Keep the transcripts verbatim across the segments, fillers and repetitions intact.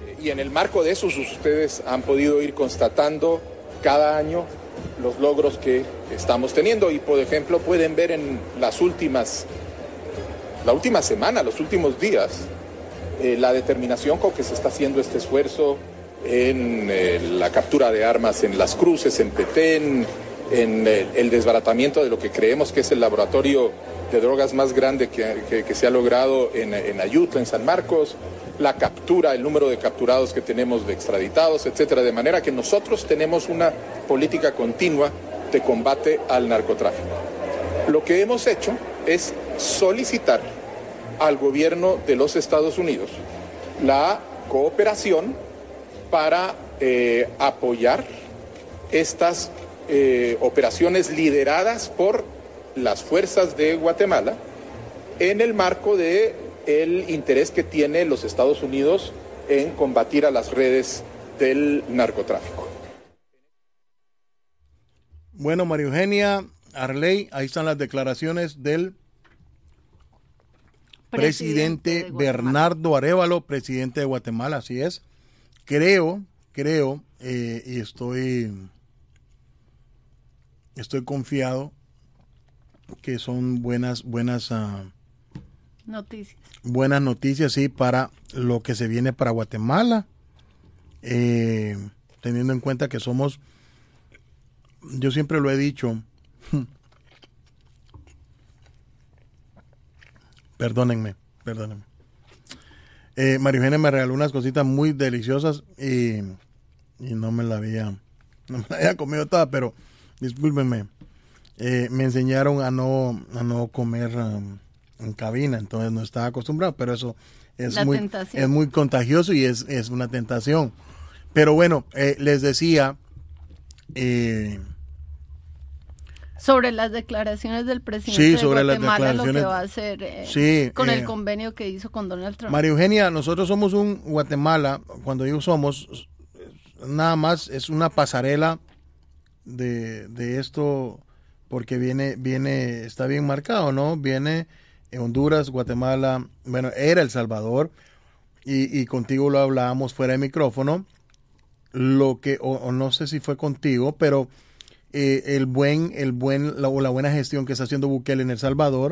Y en el marco de eso ustedes han podido ir constatando cada año los logros que estamos teniendo y, por ejemplo, pueden ver en las últimas, la última semana, los últimos días, eh, la determinación con que se está haciendo este esfuerzo en eh, la captura de armas en Las Cruces, en Petén, en eh, el desbaratamiento de lo que creemos que es el laboratorio de drogas más grande que, que, que se ha logrado en, en Ayutla, en San Marcos, la captura, el número de capturados que tenemos de extraditados, etcétera, de manera que nosotros tenemos una política continua de combate al narcotráfico. Lo que hemos hecho es solicitar al gobierno de los Estados Unidos la cooperación para eh, apoyar estas eh, operaciones lideradas por las fuerzas de Guatemala en el marco de el interés que tiene los Estados Unidos en combatir a las redes del narcotráfico. Bueno, María Eugenia, Arley, ahí están las declaraciones del presidente, presidente Bernardo Arévalo, presidente de Guatemala, así es. Creo, creo, eh, y estoy, estoy confiado que son buenas, buenas uh, noticias. Buenas noticias, sí, para lo que se viene para Guatemala, eh, teniendo en cuenta que somos, yo siempre lo he dicho, perdónenme, perdónenme. Eh, María Eugenia me regaló unas cositas muy deliciosas y, y no me la había, no me la había comido toda, pero discúlpenme. Eh, me enseñaron a no, a no comer um, en cabina, entonces no estaba acostumbrado, pero eso es, muy, es muy contagioso y es, es una tentación. Pero bueno, eh, les decía... Eh, sobre las declaraciones del presidente sí, de sobre Guatemala, las lo que va a hacer eh, sí, con eh, el convenio que hizo con Donald Trump. María Eugenia, nosotros somos un Guatemala, cuando digo somos, nada más es una pasarela de, de esto, porque viene, viene, está bien marcado, ¿no? Viene Honduras, Guatemala, bueno, era El Salvador, y, y contigo lo hablábamos fuera de micrófono, lo que, o, o no sé si fue contigo, pero eh, el buen, el buen, la, o la buena gestión que está haciendo Bukele en El Salvador,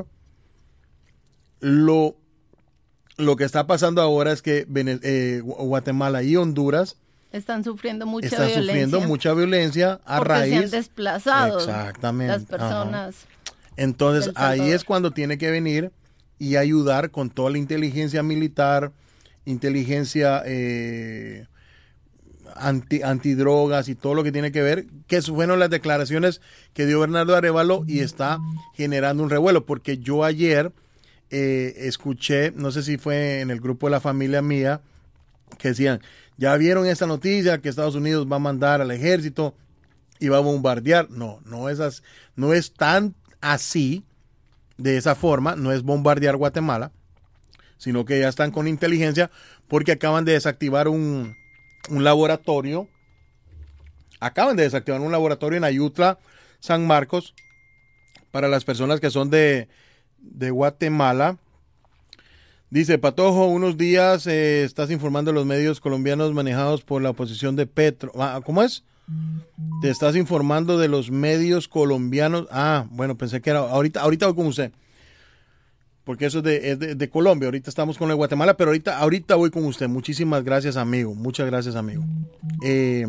lo, lo que está pasando ahora es que eh, Guatemala y Honduras están sufriendo mucha están violencia. sufriendo mucha violencia a porque raíz. se han desplazado exactamente, las personas. Ajá. Entonces ahí es cuando tiene que venir y ayudar con toda la inteligencia militar, inteligencia eh, anti, antidrogas y todo lo que tiene que ver, que fueron las declaraciones que dio Bernardo Arévalo y está generando un revuelo, porque yo ayer eh, escuché, no sé si fue en el grupo de la familia mía, que decían, ya vieron esta noticia que Estados Unidos va a mandar al ejército y va a bombardear. No, no es, as, no es tan así, de esa forma, no es bombardear Guatemala, sino que ya están con inteligencia porque acaban de desactivar un, un laboratorio, acaban de desactivar un laboratorio en Ayutla, San Marcos, para las personas que son de, de Guatemala. Dice, Patojo, unos días eh, estás informando a los medios colombianos manejados por la oposición de Petro. Ah, ¿cómo es? Te estás informando de los medios colombianos. Ah, bueno, pensé que era, ahorita, ahorita voy con usted. Porque eso es de, es de, de Colombia, ahorita estamos con el Guatemala, pero ahorita, ahorita voy con usted. Muchísimas gracias, amigo. Muchas gracias, amigo. Eh,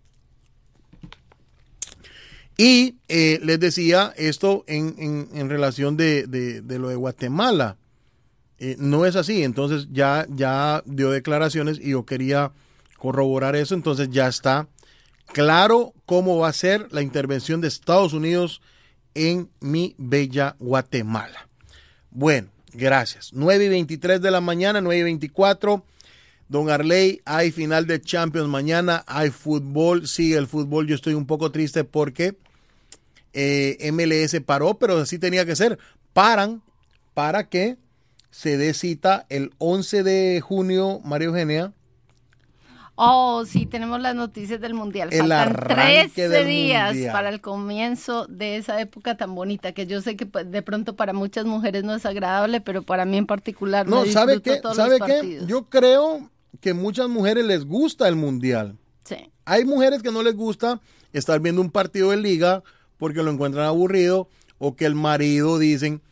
y eh, les decía esto en, en, en relación de, de, de lo de Guatemala. Eh, no es así, entonces ya, ya dio declaraciones y yo quería corroborar eso, entonces ya está claro cómo va a ser la intervención de Estados Unidos en mi bella Guatemala. Bueno, gracias. nueve y veintitrés de la mañana, nueve y veinticuatro. Don Arley, hay final de Champions mañana, hay fútbol, sigue el fútbol. Yo estoy un poco triste porque eh, M L S paró, pero así tenía que ser. Paran para que se dé cita el once de junio, María Eugenia. Oh, sí, tenemos las noticias del Mundial. El Faltan trece días mundial. para el comienzo de esa época tan bonita, que yo sé que de pronto para muchas mujeres no es agradable, pero para mí en particular no, me ¿sabe disfruto qué? todos ¿Sabe los qué? partidos. Yo creo que muchas mujeres les gusta el mundial. Sí. Hay mujeres que no les gusta estar viendo un partido de liga porque lo encuentran aburrido, o que el marido dicen,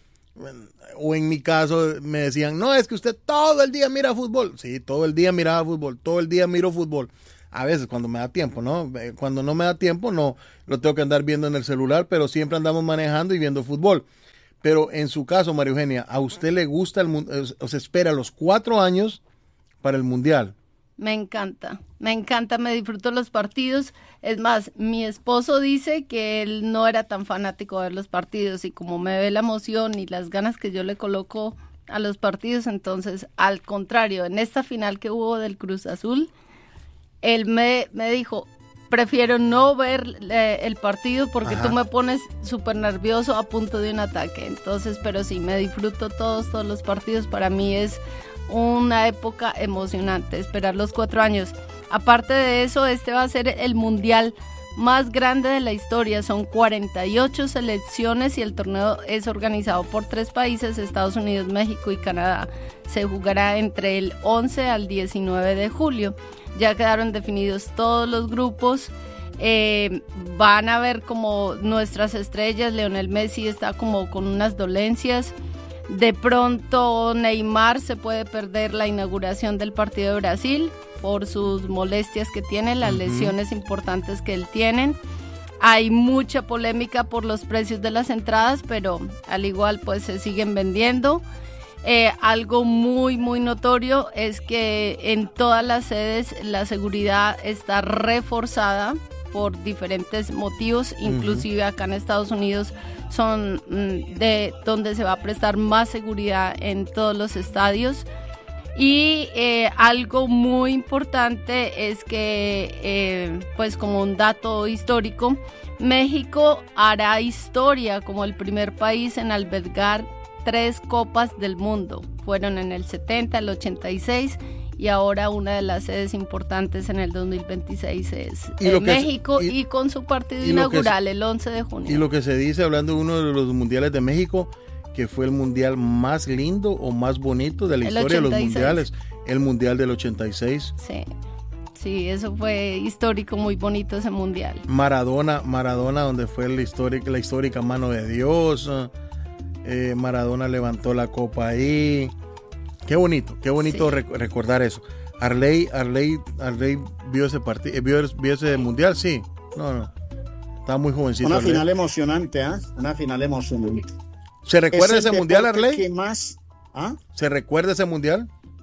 o en mi caso me decían, no, es que usted todo el día mira fútbol. Sí, todo el día miraba fútbol, todo el día miro fútbol. A veces cuando me da tiempo, ¿no? Cuando no me da tiempo, no, lo tengo que andar viendo en el celular, pero siempre andamos manejando y viendo fútbol. Pero en su caso, María Eugenia, ¿a usted le gusta el mundial? ¿O se espera los cuatro años para el mundial? Me encanta, me encanta, me disfruto los partidos. Es más, mi esposo dice que él no era tan fanático de ver los partidos, y como me ve la emoción y las ganas que yo le coloco a los partidos, entonces, al contrario, en esta final que hubo del Cruz Azul, él me, me dijo, prefiero no ver eh, el partido porque Ajá. tú me pones súper nervioso a punto de un ataque. Entonces, pero sí, me disfruto todos, todos los partidos. Para mí es una época emocionante, esperar los cuatro años. Aparte de eso, este va a ser el mundial más grande de la historia. Son cuarenta y ocho selecciones y el torneo es organizado por tres países, Estados Unidos, México y Canadá. Se jugará entre el once al diecinueve de julio. Ya quedaron definidos todos los grupos. Eh, van a ver como nuestras estrellas. Lionel Messi está como con unas dolencias. De pronto Neymar se puede perder la inauguración del partido de Brasil por sus molestias que tiene, las uh-huh. lesiones importantes que él tiene. Hay mucha polémica por los precios de las entradas, pero al igual pues se siguen vendiendo. Eh, algo muy muy notorio es que en todas las sedes la seguridad está reforzada por diferentes motivos, inclusive acá en Estados Unidos son de donde se va a prestar más seguridad en todos los estadios. Y eh, algo muy importante es que, eh, pues como un dato histórico, México hará historia como el primer país en albergar tres copas del mundo. Fueron en el setenta, el ochenta y seis, y ahora una de las sedes importantes en el dos mil veintiséis es en México, es, y, y con su partido inaugural se, el once de junio. Y lo que se dice, hablando de uno de los mundiales de México, que fue el mundial más lindo o más bonito de la el historia ochenta y seis. De los mundiales, el mundial del ochenta y seis. Sí, sí, eso fue histórico, muy bonito ese mundial. Maradona, Maradona, donde fue la histórica, la histórica mano de Dios. Eh, Maradona levantó la copa ahí. Qué bonito, qué bonito sí. rec- recordar eso. Arley, Arley, Arley vio ese partido, vio, vio ese mundial, sí. No, no. Estaba muy jovencito. Una Arley. final emocionante, ¿ah? ¿eh? Una final emocionante. ¿Se recuerda ese mundial, Arley? ¿Qué más? ¿Ah? ¿Se recuerda ese mundial?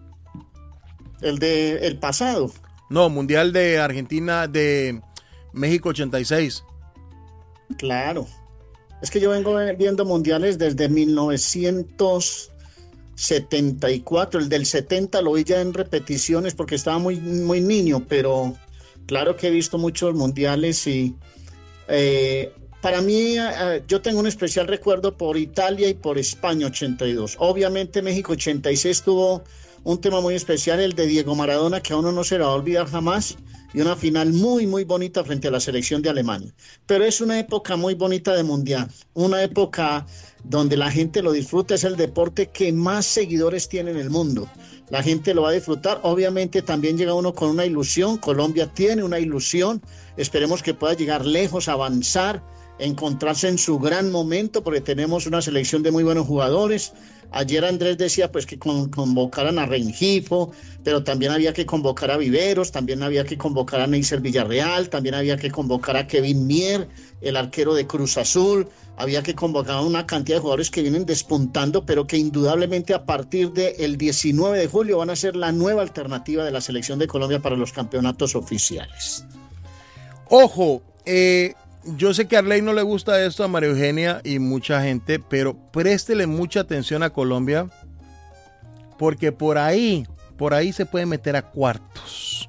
El de el pasado. No, mundial de Argentina, de México ochenta y seis. Claro. Es que yo vengo viendo mundiales desde mil novecientos setenta y cuatro, el del setenta lo vi ya en repeticiones porque estaba muy, muy niño, pero claro que he visto muchos mundiales y eh, para mí eh, yo tengo un especial recuerdo por Italia y por España ochenta y dos. Obviamente México ochenta y seis tuvo un tema muy especial, el de Diego Maradona, que a uno no se le va a olvidar jamás, y una final muy muy bonita frente a la selección de Alemania. Pero es una época muy bonita de mundial, una época donde la gente lo disfruta, es el deporte que más seguidores tiene en el mundo. La gente lo va a disfrutar, obviamente también llega uno con una ilusión, Colombia tiene una ilusión, esperemos que pueda llegar lejos, avanzar, encontrarse en su gran momento, porque tenemos una selección de muy buenos jugadores. Ayer Andrés decía pues que con, convocaran a Rengifo, pero también había que convocar a Viveros, también había que convocar a Neisser Villarreal, también había que convocar a Kevin Mier, el arquero de Cruz Azul, había que convocar a una cantidad de jugadores que vienen despuntando, pero que indudablemente a partir del diecinueve de julio van a ser la nueva alternativa de la selección de Colombia para los campeonatos oficiales. Ojo, eh... yo sé que a Arley no le gusta esto, a María Eugenia y mucha gente, pero préstele mucha atención a Colombia, porque por ahí, por ahí se puede meter a cuartos.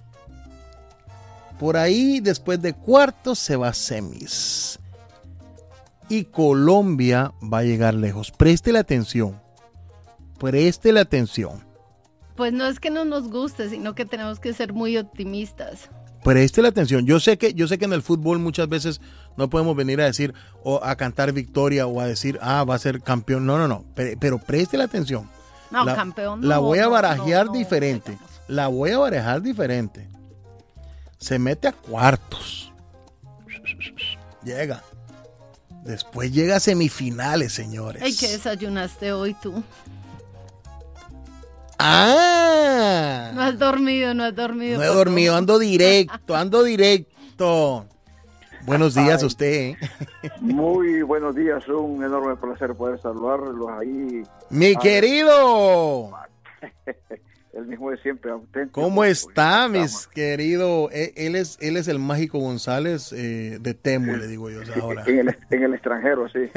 Por ahí, después de cuartos, se va a semis. Y Colombia va a llegar lejos. Préstele atención. Préstele atención. Pues no es que no nos guste, sino que tenemos que ser muy optimistas. Préstele atención. Yo sé que yo sé que en el fútbol muchas veces no podemos venir a decir o a cantar victoria o a decir, ah, va a ser campeón. No, no, no. Pero, pero préstele atención. No, la, campeón no. La voy a barajear no, no, diferente. no, la voy a barajar diferente. Se mete a cuartos. Llega. Después llega a semifinales, señores. Ay, ¿qué desayunaste hoy tú? ¡Ah! No has dormido, no has dormido. No he dormido, ando directo, ando directo. Buenos días a usted. ¿eh? Muy buenos días, un enorme placer poder saludarlos ahí. Mi a querido. El mismo de siempre, auténtico. ¿Cómo está, mis queridos? Él, él, es, él es el Mágico González eh, de Temu, le digo yo ahora. En el, en el extranjero, sí.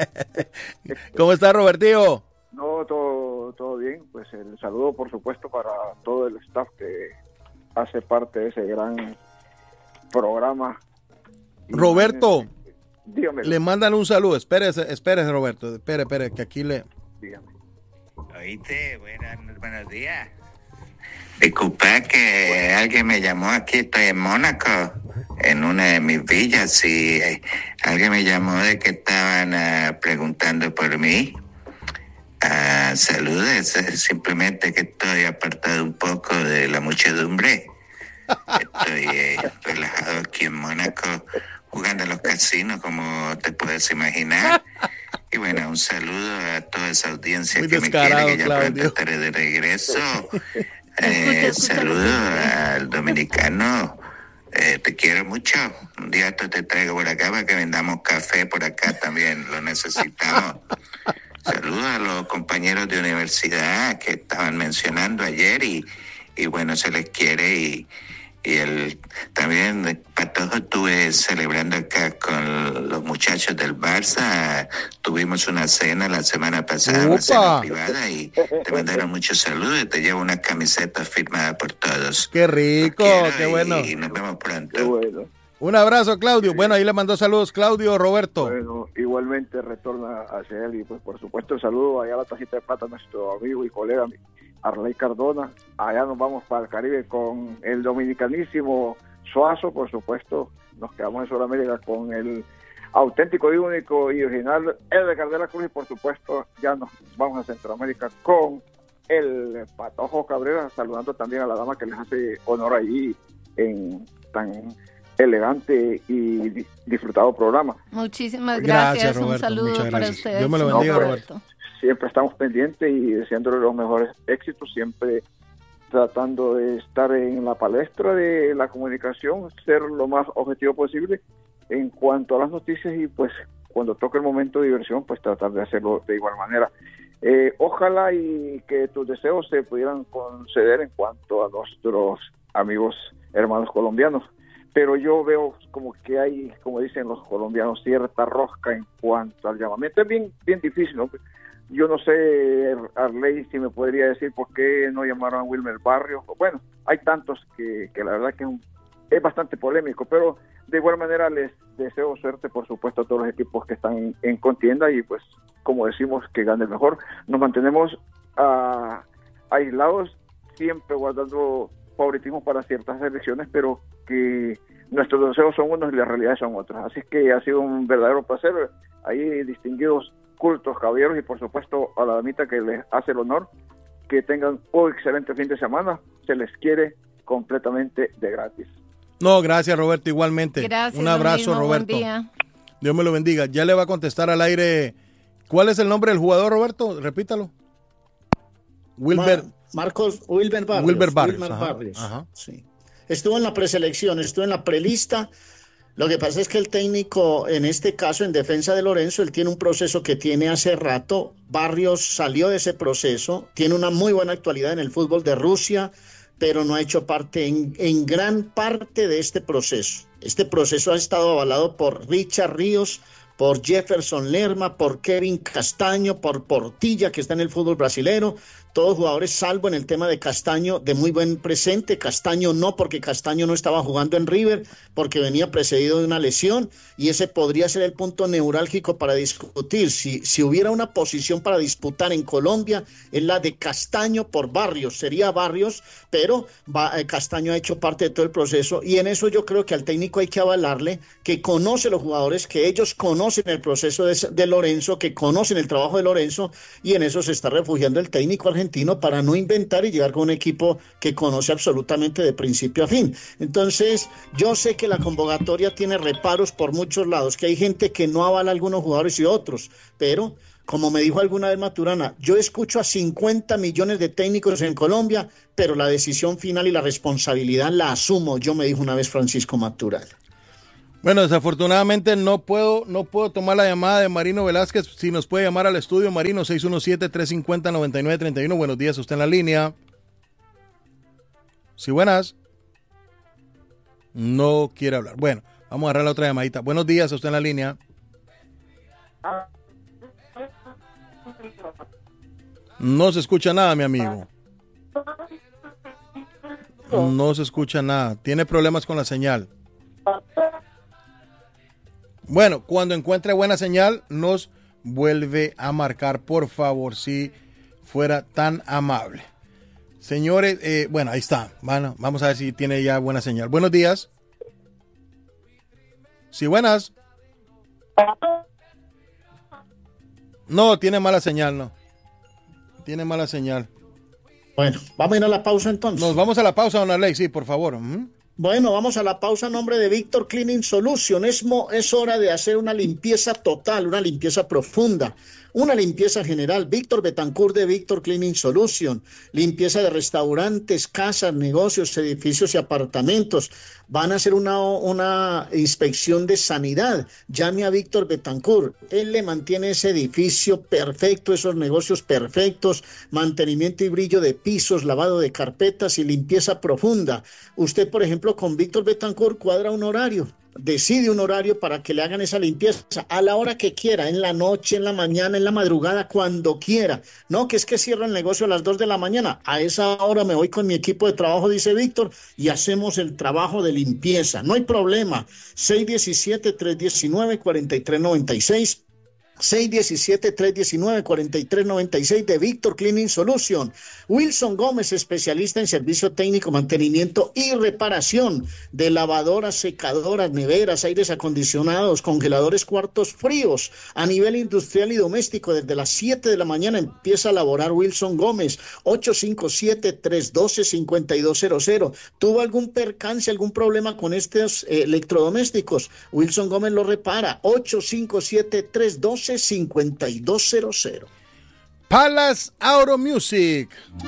¿Cómo está, Robertillo? No, todo, todo bien. Pues el saludo, por supuesto, para todo el staff que hace parte de ese gran programa. Roberto, dígame. Le mandan un saludo. Espérese, espérese, Roberto. Espere, espere, que aquí le... Dígame. Oíste, buenas, buenos días. Disculpa que bueno. alguien me llamó aquí, estoy en Mónaco, en una de mis villas, y eh, alguien me llamó de que estaban uh, preguntando por mí. Uh, saludes, simplemente que estoy apartado un poco de la muchedumbre. Estoy eh, relajado aquí en Mónaco, jugando a los casinos, como te puedes imaginar. Y bueno, un saludo a toda esa audiencia Muy que me quiere, que ya Claudio. pronto estaré de regreso. Eh, saludo al dominicano. Eh, te quiero mucho. Un día esto te traigo por acá para que vendamos café por acá también. Lo necesitamos. Saludos a los compañeros de universidad que estaban mencionando ayer y, y bueno, se les quiere y, y el también Patojo estuve celebrando acá con los muchachos del Barça. Tuvimos una cena la semana pasada, una cena privada y te mandaron muchos saludos y te llevo una camiseta firmada por todos. Qué rico, qué y, bueno. Y nos vemos pronto. Qué bueno. Un abrazo, Claudio. Bueno, ahí le mandó saludos Claudio, Roberto. Bueno, igualmente retorna hacia él y pues por supuesto el saludo allá a la tacita de plata a nuestro amigo y colega Arley Cardona. Allá nos vamos para el Caribe con el dominicanísimo Suazo, por supuesto. Nos quedamos en Sudamérica con el auténtico y único y original Edgar de la Cruz y por supuesto ya nos vamos a Centroamérica con el Patojo Cabrera, saludando también a la dama que les hace honor allí en tan elegante y disfrutado programa. Muchísimas gracias, gracias Roberto, un saludo para gracias. ustedes. Dios me lo bendiga, no, Roberto. Siempre estamos pendientes y deseándole los mejores éxitos, siempre tratando de estar en la palestra de la comunicación, ser lo más objetivo posible en cuanto a las noticias y pues cuando toque el momento de diversión, pues tratar de hacerlo de igual manera. Eh, ojalá y que tus deseos se pudieran conceder en cuanto a nuestros amigos hermanos colombianos. Pero yo veo como que hay, como dicen los colombianos, cierta rosca en cuanto al llamamiento. Es bien, bien difícil, ¿no? Yo no sé, Arley, si me podría decir por qué no llamaron a Wilmer Barrios. Bueno, hay tantos que, que la verdad que es, un, es bastante polémico, pero de igual manera les deseo suerte, por supuesto, a todos los equipos que están en, en contienda y pues, como decimos, que gane el mejor. Nos mantenemos uh, aislados, siempre guardando favoritismo para ciertas elecciones, pero que nuestros deseos son unos y las realidades son otras. Así que ha sido un verdadero placer. Ahí distinguidos cultos, caballeros y por supuesto a la damita que les hace el honor. Que tengan un excelente fin de semana. Se les quiere completamente de gratis. No, gracias Roberto, igualmente. Gracias, un abrazo mismo, Roberto. buen día. Dios me lo bendiga. Ya le va a contestar al aire. ¿Cuál es el nombre del jugador, Roberto? Repítalo. Wilber. Mar Marcos Wilber Barrios. Wilber Barrios. Wilber Ajá, Barrios. ajá. Sí. Estuvo en la preselección, estuvo en la prelista. Lo que pasa es que el técnico, en este caso, en defensa de Lorenzo, él tiene un proceso que tiene hace rato. Barrios salió de ese proceso, tiene una muy buena actualidad en el fútbol de Rusia, pero no ha hecho parte en, en gran parte de este proceso. Este proceso ha estado avalado por Richard Ríos, por Jefferson Lerma, por Kevin Castaño, por Portilla, que está en el fútbol brasilero, todos jugadores salvo en el tema de Castaño, de muy buen presente. Castaño no, porque Castaño no estaba jugando en River, porque venía precedido de una lesión, y ese podría ser el punto neurálgico para discutir. Si, si hubiera una posición para disputar en Colombia, es la de Castaño por Barrios, sería Barrios, pero va, eh, Castaño ha hecho parte de todo el proceso, y en eso yo creo que al técnico hay que avalarle, que conoce los jugadores, que ellos conocen el proceso de, de Lorenzo, que conocen el trabajo de Lorenzo, y en eso se está refugiando el técnico argentino argentino para no inventar y llegar con un equipo que conoce absolutamente de principio a fin. Entonces, yo sé que la convocatoria tiene reparos por muchos lados, que hay gente que no avala a algunos jugadores y otros, pero como me dijo alguna vez Maturana, yo escucho a cincuenta millones de técnicos en Colombia, pero la decisión final y la responsabilidad la asumo yo, me dijo una vez Francisco Maturana. Bueno, desafortunadamente no puedo, no puedo tomar la llamada de Marino Velázquez. Si nos puede llamar al estudio, Marino, seis uno siete, tres cinco cero, nueve nueve tres uno. Buenos días, usted en la línea. Sí, buenas. No quiere hablar. Bueno, vamos a agarrar la otra llamadita. Buenos días, usted en la línea. No se escucha nada, mi amigo. No se escucha nada. Tiene problemas con la señal. Bueno, cuando encuentre buena señal, nos vuelve a marcar, por favor, si fuera tan amable. Señores, eh, bueno, ahí está. Bueno, vamos a ver si tiene ya buena señal. Buenos días. Sí, buenas. No, tiene mala señal, no. Tiene mala señal. Bueno, vamos a ir a la pausa entonces. Nos vamos a la pausa, don Arley, sí, por favor. Uh-huh. Bueno, vamos a la pausa en nombre de Víctor Cleaning Solution. Es, mo, es hora de hacer una limpieza total, una limpieza profunda, una limpieza general. Víctor Betancourt de Víctor Cleaning Solution. Limpieza de restaurantes, casas, negocios, edificios y apartamentos. Van a hacer una, una inspección de sanidad. Llame a Víctor Betancourt. Él le mantiene ese edificio perfecto, esos negocios perfectos, mantenimiento y brillo de pisos, lavado de carpetas y limpieza profunda. Usted, por ejemplo, con Víctor Betancourt cuadra un horario, decide un horario para que le hagan esa limpieza a la hora que quiera, en la noche, en la mañana, en la madrugada, cuando quiera. No, que es que cierra el negocio a las dos de la mañana. A esa hora me voy con mi equipo de trabajo, dice Víctor, y hacemos el trabajo de limpieza. No hay problema. seis uno siete, tres uno nueve, cuatro tres nueve seis. seis uno siete, tres uno nueve, cuatro tres nueve seis de Víctor Cleaning Solution. Wilson Gómez, especialista en servicio técnico, mantenimiento y reparación de lavadoras, secadoras, neveras, aires acondicionados, congeladores, cuartos fríos a nivel industrial y doméstico. Desde las siete de la mañana empieza a laborar Wilson Gómez. Ocho cinco siete, tres uno dos, cinco dos cero cero. ¿Tuvo algún percance, algún problema con estos eh, electrodomésticos? Wilson Gómez lo repara. Ocho cinco siete, tres uno dos, cinco dos cero cero. Palace Auto Music.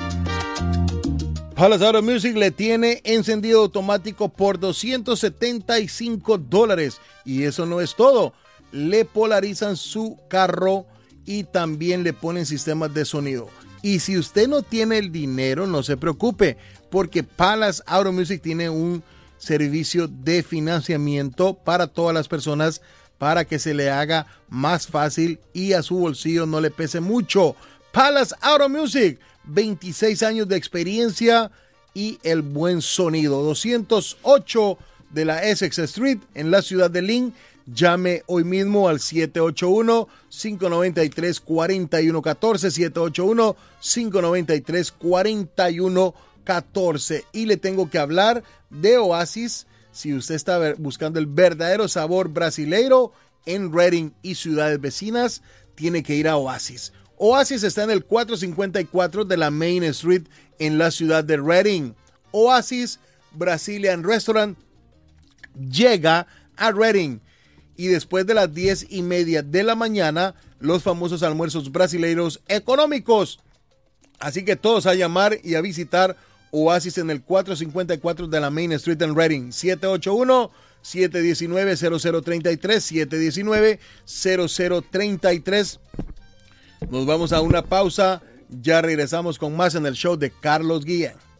Palace Auto Music le tiene encendido automático por doscientos setenta y cinco dólares. Y eso no es todo. Le polarizan su carro y también le ponen sistemas de sonido. Y si usted no tiene el dinero, no se preocupe, porque Palace Auto Music tiene un servicio de financiamiento para todas las personas, para que se le haga más fácil y a su bolsillo no le pese mucho. Palace Auto Music, veintiséis años de experiencia y el buen sonido. doscientos ocho de la Essex Street en la ciudad de Lynn. Llame hoy mismo al siete ocho uno, cinco nueve tres, cuatro uno uno cuatro, siete ocho uno, cinco nueve tres, cuatro uno uno cuatro. Y le tengo que hablar de Oasis. Si usted está buscando el verdadero sabor brasileiro en Reading y ciudades vecinas, tiene que ir a Oasis. Oasis está en el cuatrocientos cincuenta y cuatro de la Main Street en la ciudad de Reading. Oasis Brazilian Restaurant llega a Reading. Y después de las diez y media de la mañana, los famosos almuerzos brasileiros económicos. Así que todos a llamar y a visitar Oasis en el cuatrocientos cincuenta y cuatro de la Main Street en Reading. siete ocho uno, siete uno nueve, cero cero tres tres, siete uno nueve, cero cero tres tres. Nos vamos a una pausa. Ya regresamos con más en el show de Carlos Guillén.